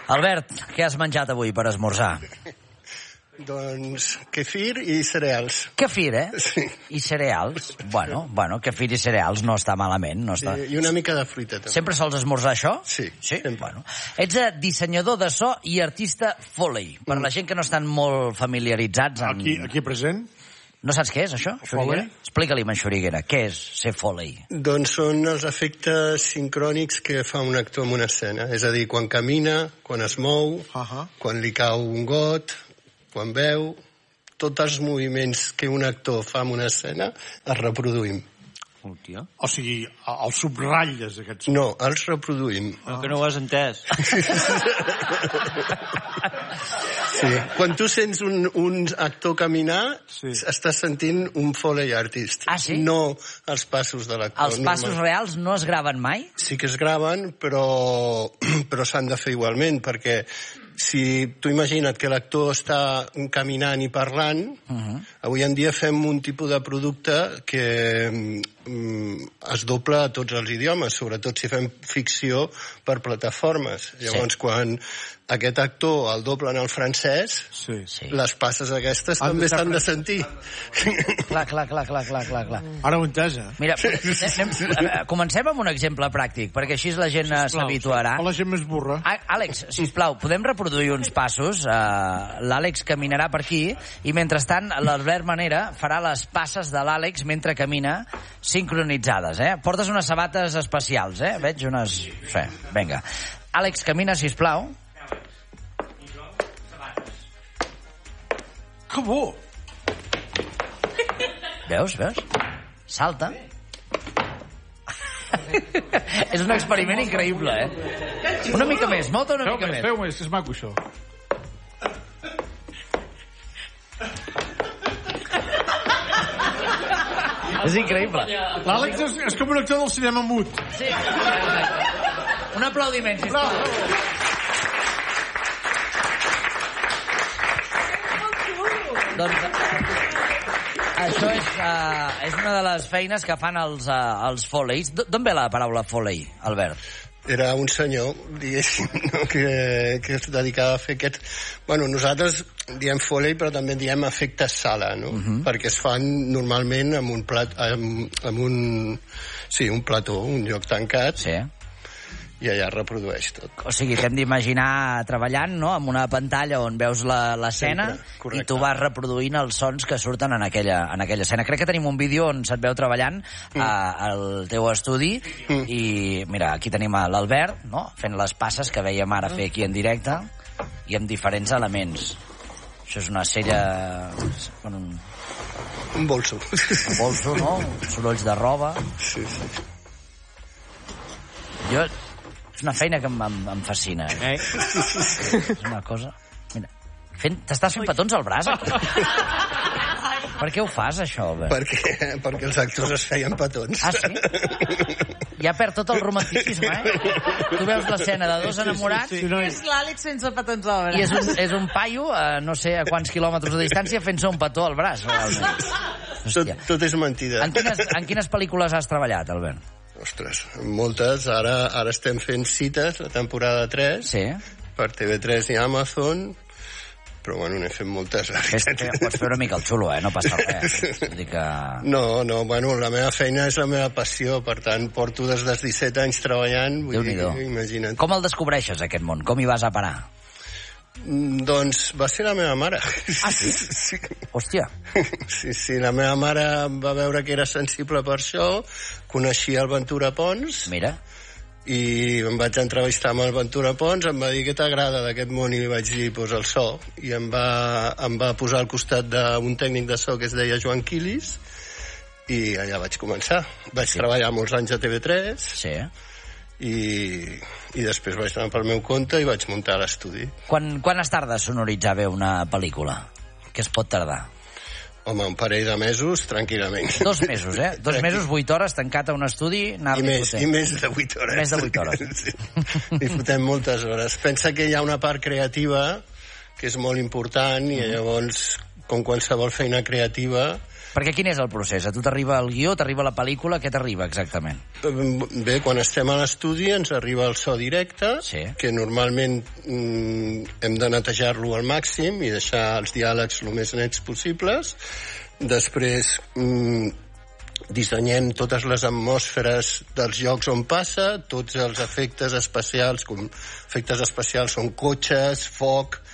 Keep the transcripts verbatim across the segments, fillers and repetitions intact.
Albert, què has menjat avui per esmorzar? Doncs kefir i cereals. Kefir, eh? Sí. I cereals. Bueno, bueno, kefir i cereals no està malament. No està... I, I una mica de fruita, també. Sempre sols esmorzar això? Sí. Sí? Sempre. Bueno. Ets dissenyador de so i artista Foley. Per mm. la gent que no estan molt familiaritzats amb... Aquí, aquí present. No saps què és, això? Foley? Explica-li, Manxuriguera, què és ser Foley? Doncs són els efectes sincrònics que fa un actor en una escena. És a dir, quan camina, quan es mou, uh -huh. quan li cau un got, quan veu, tots els moviments que un actor fa en una escena els reproduïm. Hòstia. O sigui, els subratlles, aquests... No, els reproduïm. No, que no ho has entès. Sí. Quan tu sents un, un actor caminar, sí. estàs sentint un Foley artist. Ah, sí? No els passos de l'actor. Els passos normal. Reals no es graven mai? Sí que es graven, però, però s'han de fer igualment, perquè si tu imagina't que l'actor està caminant i parlant, uh -huh. avui en dia fem un tipus de producte que mm, es dobla a tots els idiomes, sobretot si fem ficció per plataformes. Llavors, sí. quan aquest actor el doblen al francès, sí. Sí. les passes aquestes han també s'han de sentir. Clar, clar, clar, clar, clar, clar, clar. Ara ho he entès, eh? Mira, anem, comencem amb un exemple pràctic, perquè així la gent s'habituarà. O la gent més burra. Àlex, sisplau, podem reproduir uns passos? Uh, L'Àlex caminarà per aquí i, mentrestant, l'Albert Manera farà les passes de l'Àlex mentre camina, sincronitzades, eh? Portes unes sabates especials, eh? Veig unes... Sí, vinga. Àlex, camina, sisplau. Que bo! Veus, veus? Salta. És un experiment increïble, eh? Una mica més, molta una feu mica més. més. Feu més, és maco, això. És increïble. L'Àlex és, és com un actor del cinema mut. Sí. Un aplaudiment, sisplau. Doncs això és, uh, és una de les feines que fan els, uh, els Foleys. D'on ve la paraula Foley, Albert? Era un senyor, diguéssim, no? que, que es dedicava a fer aquest... Bueno, nosaltres diem Foley, però també diem efectes sala, no? Uh-huh. Perquè es fan normalment amb un plat... amb, amb un... Sí, un plató, un lloc tancat. Sí. I allà reprodueix tot. O sigui, t'hem d'imaginar treballant, no?, amb una pantalla on veus l'escena i tu vas reproduint els sons que surten en aquella, en aquella escena. Crec que tenim un vídeo on se't veu treballant mm. a, al teu estudi mm. i, mira, aquí tenim l'Albert, no?, fent les passes que veiem ara fer aquí en directe i amb diferents elements. Això és una sella... Bueno, un... un bolso. Un bolso, no?, sorolls de roba. Sí, sí. Jo... És una feina que em, em, em fascina. Eh? És una cosa... Mira, fent... t'estàs fent petons al braç, aquí? Per què ho fas, això, Albert? Perquè, perquè els actors es feien petons. Ah, sí? Ja perd tot el romanticisme, eh? Tu veus l'escena de dos enamorats... Sí, sí, sí. No és l'Àlex sense petons al braç. I és un, és un paio, a no sé a quants quilòmetres de distància, fent-se un petó al braç. Tot, tot és mentida. En quines, en quines pel·lícules has treballat, Albert? Ostres, moltes. Ara, ara estem fent cites, la temporada tres, sí. per T V tres i Amazon, però bueno, n'he fet moltes. Ves, pots fer una mica el xulo, eh? No passa res. Dir que... No, no, bueno, la meva feina és la meva passió, per tant, porto des dels disset anys treballant, vull dir, imagina't. Com el descobreixes, aquest món? Com hi vas a parar? Doncs va ser la meva mare. Ah, sí? Sí. Hòstia. Sí, sí, la meva mare va veure que era sensible per això, coneixia el Ventura Pons. Mira. I em vaig entrevistar amb el Ventura Pons, em va dir què t'agrada d'aquest món i li vaig dir, pues, el so. I em va, em va posar al costat d'un tècnic de so que es deia Joan Quilis i allà vaig començar. Vaig sí. treballar molts anys a T V tres. Sí. I, i després vaig anar pel meu compte i vaig muntar l'estudi. Quan, quan es tarda a sonoritzar bé una pel·lícula? Què es pot tardar? Home, un parell de mesos, tranquil·lament. Dos mesos, eh? Dos mesos, vuit hores, tancat a un estudi, anar-li I més, fotent. I més de vuit hores. Més de vuit hores. Sí. I fotem moltes hores. Pensa que hi ha una part creativa que és molt important i llavors, com qualsevol feina creativa, Perquè quin és el procés? A tu t'arriba el guió, t'arriba la pel·lícula, què t'arriba exactament? Bé, quan estem a l'estudi ens arriba el so directe, sí. que normalment mm, hem de netejar-lo al màxim i deixar els diàlegs el més nets possibles. Després mm, dissenyem totes les atmosferes dels llocs on passa, tots els efectes especials, com efectes especials són cotxes, foc,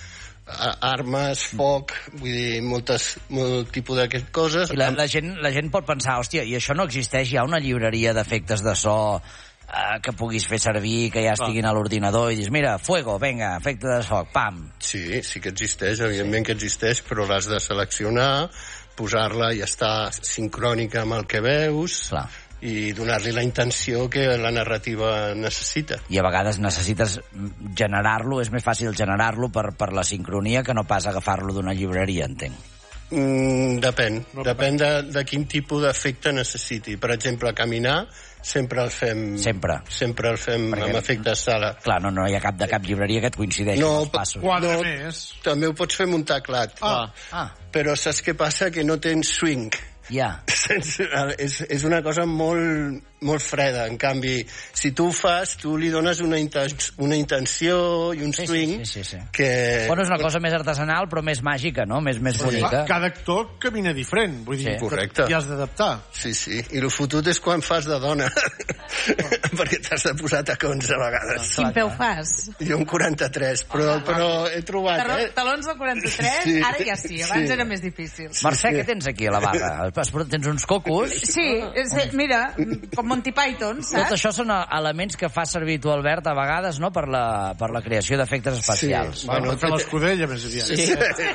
armes, foc, vull dir, moltes, molt tipus d'aquestes coses. I la, la, gent, la gent pot pensar, hòstia, i això no existeix? Hi ha una llibreria d'efectes de so eh, que puguis fer servir, que ja estiguin a l'ordinador i dius, mira, fuego, venga, efecte de foc, pam. Sí, sí que existeix, evidentment que existeix, però l'has de seleccionar, posar-la i estar sincrònica amb el que veus. Clar. I donar-li la intenció que la narrativa necessita. I a vegades necessites generar-lo, és més fàcil generar-lo per, per la sincronia que no pas agafar-lo d'una llibreria, entenc. Mm, depèn, no, depèn de, de quin tipus d'efecte necessiti. Per exemple, caminar sempre el fem... Sempre. Sempre el fem perquè, amb efectes sala. Clar, no, no hi ha cap de cap llibreria que et coincideixi no, amb els passos. Quatre no, més. També ho pots fer amb un teclat. Ah. Ah. Però saps què passa? Que no tens swing. Ja. és, és una cosa molt, molt freda. En canvi, si tu ho fas, tu li dones una, inten una intenció i un sí, swing sí, sí, sí, sí. que... Bueno, és una cosa més artesanal, però més màgica, no? Més, més bonica. Cada actor camina diferent, vull dir, sí. Correcte. t'hi has d'adaptar. Sí, sí, i el fotut és quan fas de dona, perquè t'has de posar tacons a vegades. Quin peu fas? Jo un quaranta-tres, però, però he trobat, Talons, eh? Talons de quaranta-tres? Sí. Ara ja sí, abans sí. Era més difícil. Mercè, què tens aquí a la barra? Tens uns cocos? Sí, és, mira, com Monty Python, saps? Tot això són elements que fa servir tu, Albert, a vegades, no?, per la, per la creació d'efectes especials. Sí. Bueno, fer l'escudella, més aviat. Sí.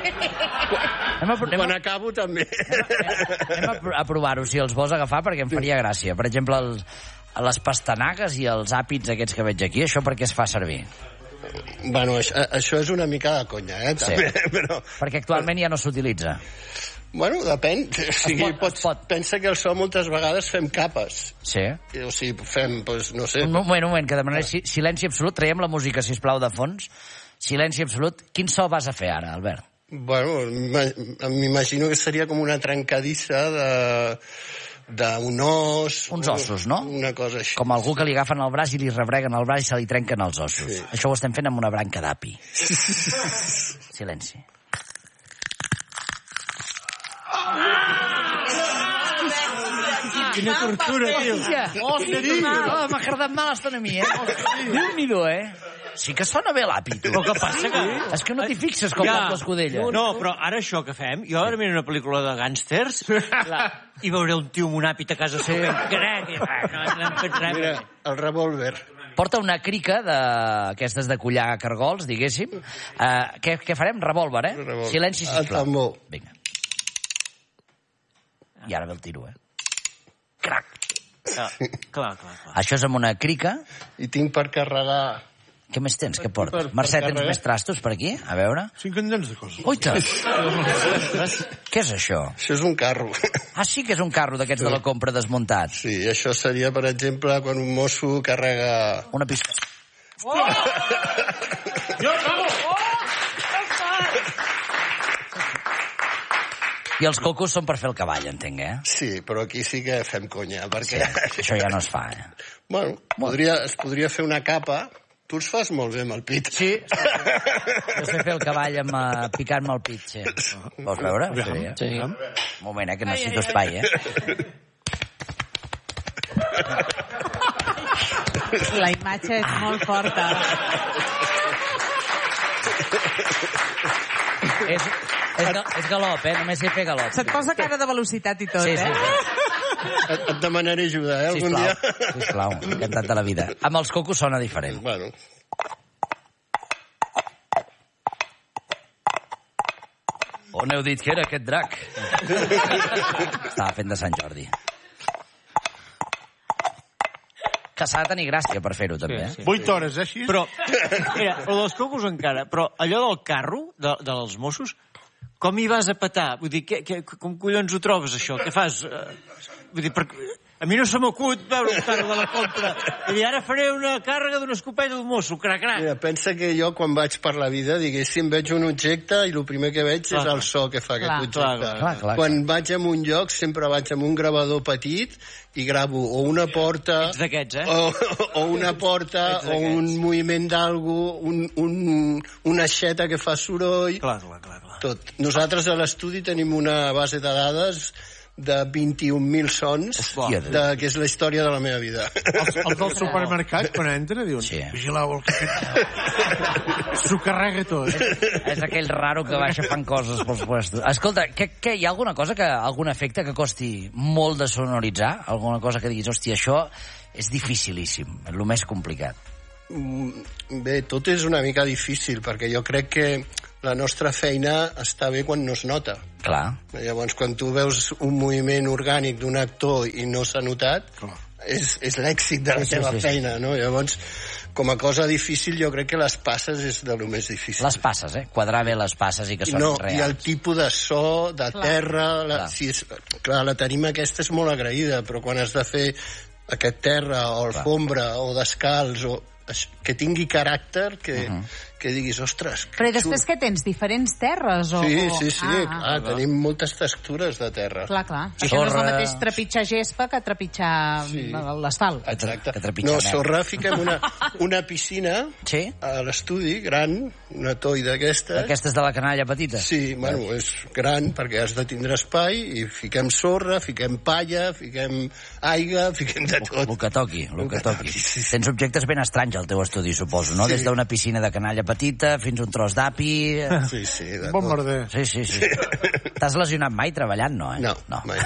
anem a, anem Quan a, acabo, també. anem a, a provar-ho, si els vols agafar, perquè em faria gràcia. Per exemple, els, les pastanagues i els àpits aquests que veig aquí, això per què es fa servir? Bueno, això, això és una mica de conya, eh, també. Sí. Però... Perquè actualment ja no s'utilitza. Bueno, depèn. O sigui, pot, pots, pot. Pensa que el so moltes vegades fem capes. Sí. O sigui, fem, doncs, no sé... Un moment, un moment, que demanaré si, silenci absolut. Traiem la música, sisplau, de fons. Silenci absolut. Quin so vas a fer ara, Albert? Bueno, m'imagino que seria com una trencadissa de... d'un os... Uns ossos, no? Una cosa així. Com algú que li agafen el braç i li rebreguen el braç i se li trenquen els ossos. Sí. Això ho estem fent amb una branca d'api. Silenci. Quina tortura, tio. Hòstia, oh, m'ha agradat mal estar a mi, eh? Déu-n'hi-do, eh? Sí que sona bé l'api, tu. Però què passa? Que... És que no t'hi fixes com ja. L'escudella. No, però ara això que fem, jo ara miro una pel·lícula de gàngsters la... i veuré un tio amb un àpid a casa seva. Sí. Mira, el revòlver. Porta una crica d'aquestes de collar cargols, diguéssim. Uh, què, què farem? Revòlver, eh? Revòlver. Silenci, sisplau. El tambor. Vinga. I ara ve el tiro, eh? Crac. Ah, clar, clar, clar. Això és amb una crica. I tinc per carregar... Què més tens? Què portes? Per, per Mercè, tens carregar. més trastos per aquí? A veure. Cinc candents de coses. Oita! Què és això? Això és un carro. Ah, sí que és un carro d'aquests sí. De la compra desmuntat. Sí, això seria, per exemple, quan un mosso carrega... Una pista. Oh! Jo, bravo! I els cocos són per fer el cavall, entenc, eh? Sí, però aquí sí que fem conya, perquè... Sí, això ja no es fa, eh? Bueno, podria, es podria fer una capa. Tu els fas molt bé amb el pit. Sí. Jo sé fer el cavall amb, uh, picant-me el pit, sí. Vols veure? Sí, eh? Sí. Un moment, eh, que necessito espai, eh? La imatge és molt forta. És, és, és galop, eh? Només sé fer galop. Se't posa cara de velocitat i tot, sí, eh? Sí, sí. Et, et demanaré ajuda, eh, algun sisplau, dia. Sisplau, encantat de la vida. Amb els cocos sona diferent. Bueno. On heu dit que era aquest drac? Estava fent de Sant Jordi. Que s'ha de tenir gràcia per fer-ho, també, eh? Sí, sí. Vuit hores, eh, així? Però, mira, el dels cocos encara, però allò del carro, de, dels Mossos, com hi vas a petar? Vull dir, que, que, com collons ho trobes, això? Què fas? Vull dir, per, A mi no se m'acut veure un carro de la compra. I dir, ara faré una càrrega d'una escopeta d'un mosso, crac, crac. Mira, pensa que jo, quan vaig per la vida, diguéssim, veig un objecte i el primer que veig és el so que fa Clar. aquest objecte. Clar, clar, clar. Quan vaig a un lloc, sempre vaig amb un gravador petit i gravo o una porta... Ets d'aquests, eh? O, o una porta, o un moviment d'algú, un, un, una aixeta que fa soroll... Clar, clar, clar, clar. Tot. Nosaltres a l'estudi tenim una base de dades de vint-i-un mil sons, Hòstia, de, que és la història de la meva vida. Els, els del supermercat, quan entra, diuen, Sí. vigileu el que aquest... S'ho carrega tot. És aquell raro que va aixafant coses pels puestos. Escolta, que, que hi ha alguna cosa, que algun efecte que costi molt de sonoritzar? Alguna cosa que diguis, hòstia, això és dificilíssim, és el més complicat. Bé, tot és una mica difícil, perquè jo crec que la nostra feina està bé quan no es nota. Clar. Llavors, quan tu veus un moviment orgànic d'un actor i no s'ha notat, Clar. és, és l'èxit de la Sí, teva sí, sí. feina, no? Llavors, com a cosa difícil, jo crec que les passes és de lo més difícil. Les passes, eh? Quadrar bé les passes i que sonin No, reals. i el tipus de so, de Clar. terra... La, Clar. si és, clar, la tarima aquesta és molt agraïda, però quan has de fer aquest terra o alfombra o descalç o aix- que tingui caràcter, que, uh -huh. que diguis, ostres... que Però i després xulo. què tens? Diferents terres? O... Sí, o- sí, sí, Ah, clar, tenim moltes textures de terra. Clar, clar. Això no és el Sorra. mateix trepitjar gespa que trepitjar Sí. l'asfalt. Exacte. que trepitjar No, merda. sorra, fiquem una, una piscina Sí? a l'estudi, gran, una toi d'aquestes. Aquesta és de la canalla petita? Sí, bueno, és gran perquè has de tindre espai i fiquem sorra, fiquem palla, fiquem aigua, fiquem de tot. El que toqui, el que toqui. Sí, sí. Tens objectes ben estranys al teu estudi, suposo, no? Sí. Des d'una piscina de canalla petita fins a un tros d'api... Sí, sí, de Bon tot. merder. Sí, sí, sí. T'has lesionat mai treballant, no, eh? No, no. mai.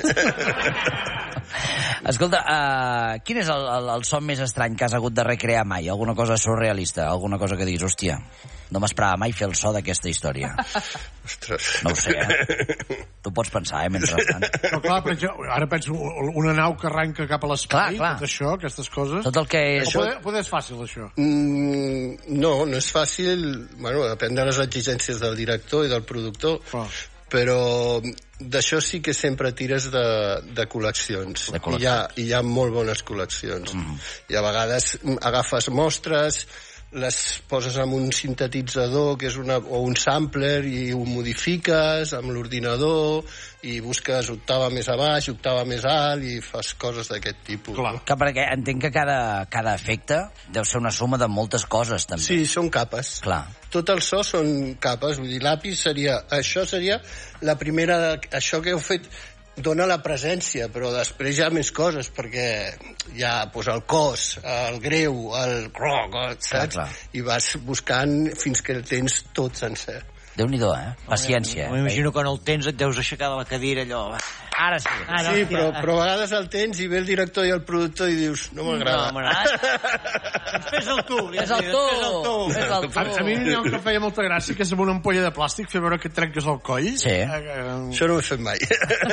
Escolta, uh, quin és el, el, el son més estrany que has hagut de recrear mai? Alguna cosa surrealista? Alguna cosa que diguis, hòstia, no m'esperava mai fer el so d'aquesta història. Ostres. No ho sé, eh? Tu pots pensar, eh, mentrestant. Però clar, per exemple, ara penso una nau que arranca cap a l'espai, Clar, clar. tot això, aquestes coses. Tot el que és... O poder, poder és fàcil, això. Mm, no, no és fàcil. Bueno, depèn de les exigències del director i del productor. Clar. Però d'això sí que sempre tires de, de col·leccions. De col·leccions. I, hi ha, I hi ha molt bones col·leccions. Mm. I a vegades agafes mostres, les poses amb un sintetitzador que és una, o un sampler i ho modifiques amb l'ordinador i busques octava més a baix, octava més alt i fas coses d'aquest tipus. Clar. No? Que perquè entenc que cada, cada efecte deu ser una suma de moltes coses, també. Sí, són capes. Clar. Tot el so són capes. Vull dir, l'àpis seria... Això seria la primera... Això que heu fet dona la presència, però després hi ha més coses, perquè hi ha pues, el cos, el greu, el croc, saps? Clar, clar. I vas buscant fins que el tens tot sencer. Déu-n'hi-do, eh? Paciència. M'imagino que quan el tens et deus aixecar de la cadira allò... Ara sí. Ara, Sí, hòstia. però, però a vegades el tens i ve el director i el productor i dius, no m'agrada. No, m'agrada. Doncs fes-el tu. És el tu! És el A, a mi n'hi ha un que feia molta gràcia, que és amb una ampolla de plàstic fer veure que et trenques el coll. Sí. Eh, eh, Això no ho he fet mai.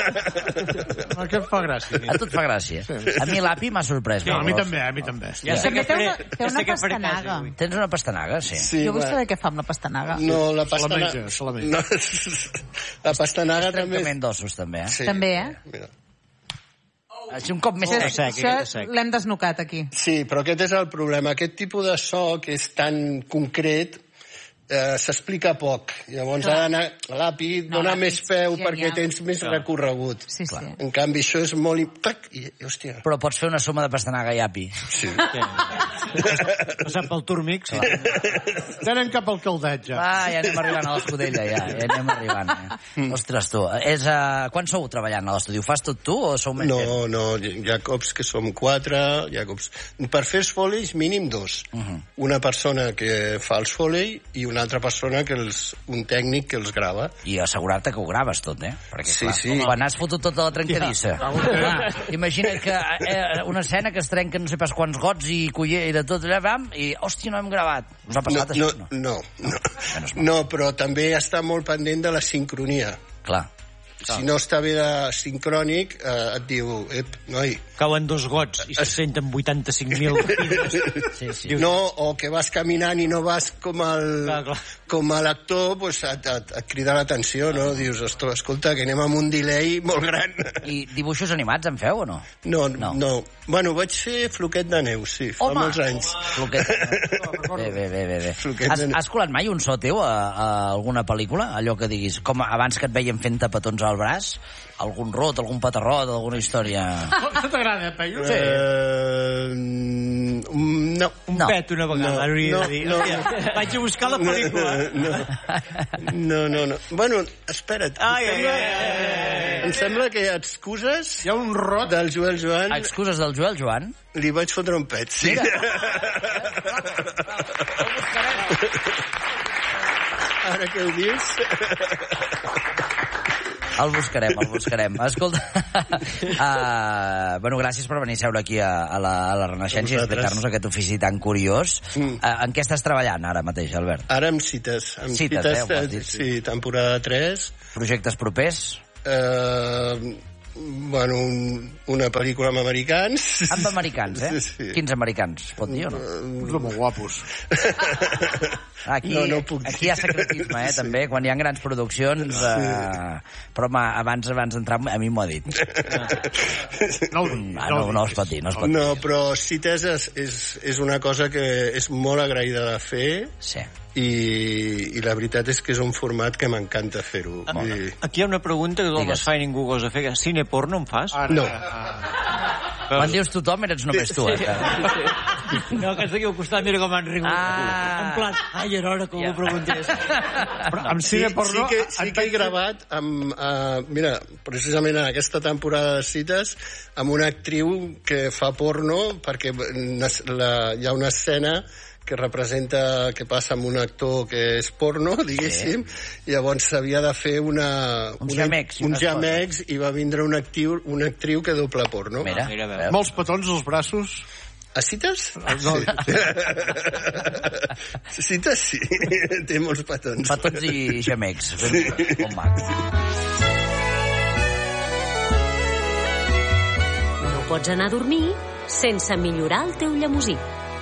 Aquest fa gràcia. A tu et fa gràcia. A mi l'api m'ha sorprès. No, a molt, mi Ros. també, a mi també. Ja sé També què té faré, una- té ja una sé què faré a casa pastanaga. avui. Tens una pastanaga, sí. Sí, Jo vull va. saber què fa amb la pastanaga. No, la Se la pastanaga... menja, se la menja. No, la pastanaga també... Trencament d'ossos, també, eh? Sí. També, eh? Mira. Així un cop més Això, sec. sec, això sec. l'hem desnucat aquí. Sí, però aquest és el problema. Aquest tipus de so, que és tan concret, eh, s'explica poc. Llavors Clar. ha d'anar a l'API, No, dona l'API més és peu genial. perquè tens més recorregut. Sí, sí. En canvi, això és molt... im- Tac, i, i, hòstia. Però pots fer una suma de pastanaga i api. Sí. Passant pel Turmix. Sí. Tenen cap al caldet, ja. Ah, ja anem arribant a l'escudella, ja. Ja anem arribant. Eh? Ostres, tu. És, uh, quan sou treballant a l'estudi? Ho fas tot tu o sou més gent? No, no, hi ha cops que som quatre, hi ha cops... Per fer els folis, mínim dos. Uh -huh. Una persona que fa els foli i una altra persona, que els, un tècnic que els grava. I assegurar-te que ho graves tot, eh? Perquè, Sí, clar, sí. quan has fotut tota la trencadissa... Imagina't que eh, una escena que es trenca no sé pas quants gots i culler i de tot allà, vam, i, hòstia, no hem gravat. Us ha No, passat no, això? No. no, no. Menys mal. No, però també està molt pendent de la sincronia. Clar. si no està bé de sincrònic, eh, et diu, ep, noi... Cauen dos gots i se senten vuitanta-cinc mil vidres. Sí, sí. No, o que vas caminant i no vas com el, Clar, clar. com a l'actor, pues et, et, et crida l'atenció, no? Dius, ostres, escolta, que anem amb un delay molt gran. I dibuixos animats en feu o no? No, No. no. no. Bueno, vaig fer Floquet de neu, sí, fa Home! molts anys. Floquet. Bé, bé, bé, bé. bé. Floquet Has, de- has colat mai un so teu a, a alguna pel·lícula? Allò que diguis, com abans que et veiem fent tapetons al braç, algun rot, algun patarrot, alguna història... No t'agrada, Peyu? Sí. Uh, no. Un No. pet una vegada, No, hauria no, de dir. no. Hòstia, vaig a buscar la pel·lícula. No, no, no. no. Bueno, espera't. Ai, em, ai, sembla, ai, ai, em sembla que excuses Hi ha un rot. del Joel Joan Excuses del Joel Joan? li vaig fotre un pet, sí. Ara que ho dius... El buscarem, el buscarem. Escolta, uh, bueno, gràcies per venir a seure aquí a, a, la, a la Renaixença i explicar-nos aquest ofici tan curiós. Mm. Uh, en què estàs treballant ara mateix, Albert? Ara amb cites. Amb Cites, cites, eh, ho has dit, sí. sí, temporada tres. Projectes propers? Eh, bueno, un, una pel·lícula amb americans. Amb americans, eh? Sí, sí. Quins americans? Pot dir o no? Uns molt guapos. Aquí, No, no puc aquí dir. hi ha secretisme, eh, també, quan hi ha grans produccions. Eh, però home, abans, abans d'entrar, a mi m'ho ha dit. No, ho digui, Ah, no, no es pot dir, no es pot dir. No, però cites és, és, és una cosa que és molt agraïda de fer Sí. i, i la veritat és que és un format que m'encanta fer-ho. I... Aquí hi ha una pregunta que tothom Digues. es fa i ningú gosa fer. Cine porno en fas? Ara, No. Quan dius tothom, eres només tu, eh? No, que aquí al costat, mira com han rigut. Ah. En plan, ai, era hora que Ja. ho preguntés. Però amb Sí, cine porno... sí que, sí que he gravat amb, uh, mira, precisament en aquesta temporada de cites amb una actriu que fa porno perquè nes- la, hi ha una escena que representa que passa amb un actor que és porno, diguéssim, i llavors s'havia de fer una... Uns una, gemecs i uns unes gemecs i va vindre una actriu, una actriu que dobla porno. Mira, Mira, a veure. veus? Molts petons als braços. A cites? No. Sí. Cites sí, té molts petons. Petons i gemecs. Com maco. No pots anar a dormir sense millorar el teu llemosí.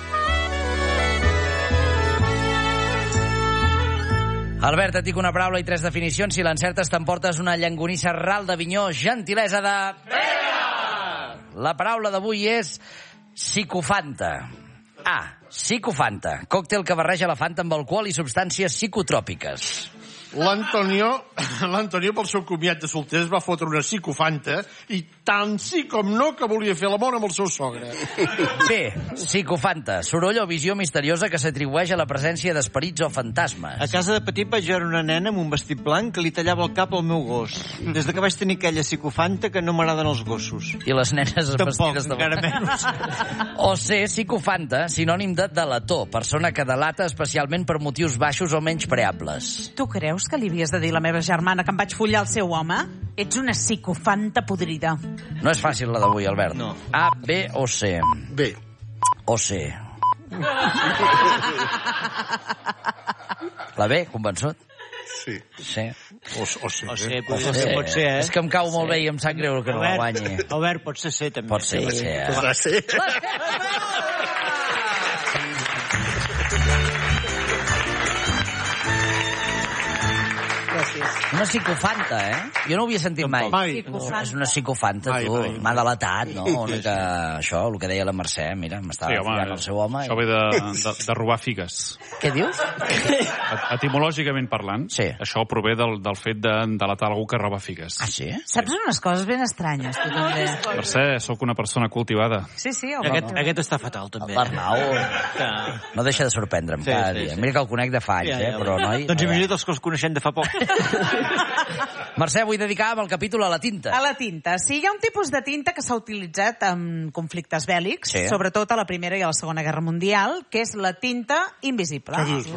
Albert, et dic una paraula i tres definicions. Si l'encertes, t'emportes una llangonissa ral d'Avinyó, gentilesa de... La paraula d'avui és psicofanta. A. Psicofanta. Còctel que barreja la fanta amb alcohol i substàncies psicotròpiques. L'Antonio, l'Antonio pel seu comiat de solter es va fotre una psicofanta i tant sí com no que volia fer l'amor amb el seu sogre. B. Psicofanta. Soroll o visió misteriosa que s'atribueix a la presència d'esperits o fantasmes. A casa de petit vaig veure una nena amb un vestit blanc que li tallava el cap al meu gos. Des de que vaig tenir aquella psicofanta que no m'agraden els gossos. I les nenes Tampoc, vestides de... encara menys. O C. Psicofanta, sinònim de delator, persona que delata especialment per motius baixos o menys preables. Tu creus que li havies de dir a la meva germana que em vaig follar el seu home? Ets una psicofanta podrida. No és fàcil la d'avui, Albert. No. A, B o C. Bé, O C. La B, convençut? sí. Sí. O, o sí, O eh? sigui, O pot, C. pot ser, eh? És que em cau molt bé i em sap greu que no la guanyi. Albert, Albert, pot ser C, també. Pot ser, pot ser. Eh? Podrà ser. Una psicofanta, eh? Jo no ho havia sentit mai. Mai. Psicofanta. És una psicofanta, Ai, tu. mai. M'ha delatat, no? Una que... Això, el que deia la Mercè, mira, m'estava Sí, sí, home, el seu home. això ve de, de, de robar figues. Què dius? Et- Etimològicament parlant, Sí. això prové del, del fet de delatar algú que roba figues. Ah, sí? Saps unes coses ben estranyes, tu també. Per ser, sóc una persona cultivada. Sí, sí, home. Aquest, aquest està fatal, també. L'Arnau Que... no deixa de sorprendre'm Sí, cada sí, dia. sí. Mira que el conec de fa anys, eh? Però, noi... Doncs imagina't els que els coneixem de fa poc. Mercè, vull dedicar el capítol a la tinta. A la tinta. Sí, hi ha un tipus de tinta que s'ha utilitzat en conflictes bèl·lics, Sí. sobretot a la Primera i a la Segona Guerra Mundial, que és la tinta invisible. Què dius, Mercè?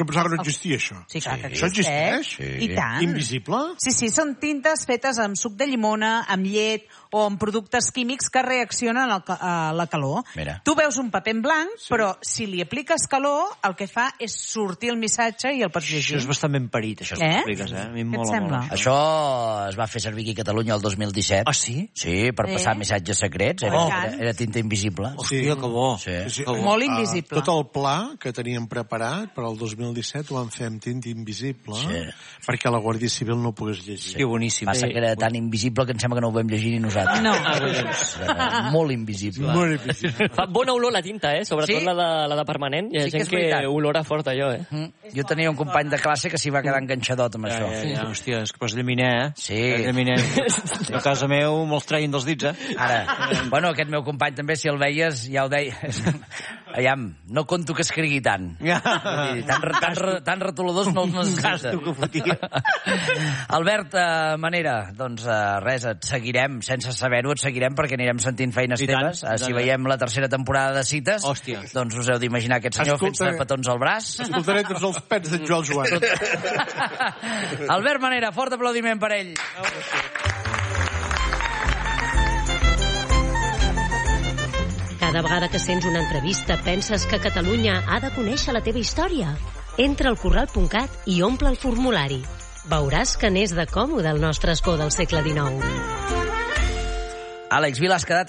Que pensava que no existia, això. Sí, clar, que Això existeix? I tant. Invisible? Sí, sí, són tintes fetes amb suc de llimona, amb llet o amb productes químics que reaccionen al ca- a la calor. Mira. Tu veus un paper en blanc, sí. però si li apliques calor, el que fa és sortir el missatge i el pots llegir. Això és bastant ben parit, això que Eh? expliques, eh? A mi em Què et mola sembla? molt. Això es va fer servir aquí a Catalunya el dos mil disset. Ah, sí? Sí, per Eh? passar missatges secrets. Era, Oh. era, era tinta invisible. Hòstia, que bo. Sí. Sí, Que bo. Molt Ah, invisible. tot el pla que teníem preparat per al dos mil disset ho vam fer amb tinta invisible Sí. perquè la Guàrdia Civil no ho pogués llegir. Que boníssim. Passa que era tan invisible que em sembla que no ho vam llegir ni nosaltres. No. Era molt invisible. Molt invisible. Fa bona olor la tinta, eh? Sobretot Sí? la, de, la de permanent. Hi ha Sí que gent és que, veritat. olora fort allò, eh? Mm. Jo tenia un company de classe que s'hi va quedar enganxadot amb Ja, això. ja, ja, hòstia, és que pots llaminar, eh? Sí. Pots llaminar. A casa meu me'ls treien dels dits, eh? Ara, bueno, aquest meu company també, si el veies, ja ho deia. Aviam, no conto que escrigui tant. Vull dir, Tan, tan, tan, tan retoladors no els necessita. Gasto que fotia. Albert eh, Manera, doncs eh, res, et seguirem, sense saber-ho, et seguirem perquè anirem sentint feines I tant, teves. i Eh, tant, si eh? veiem la tercera temporada de Cites, Hòstia. doncs us heu d'imaginar aquest senyor Escolta, fent petons al braç. Escoltaré tots els pets d'en Joel Joan. Albert Manera, fort aplaudiment per ell. Cada vegada que sents una entrevista penses que Catalunya ha de conèixer la teva història. Entra al corral punt cat i omple el formulari. Veuràs que n'és de còmode el nostre escó del segle dinou. Àlex Vila, has quedat